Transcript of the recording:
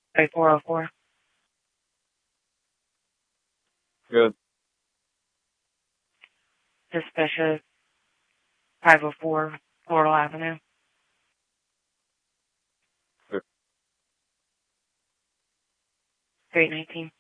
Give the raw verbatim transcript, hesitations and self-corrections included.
Wait, four oh four. Good. Suspicious. five oh four Laurel Avenue. Good. three nineteen.